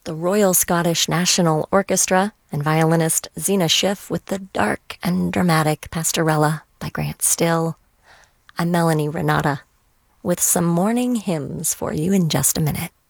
the Royal Scottish National Orchestra and violinist Zena Schiff with the dark and dramatic Pastorella by Grant Still. I'm Melanie Renata with some morning hymns for you in just a minute.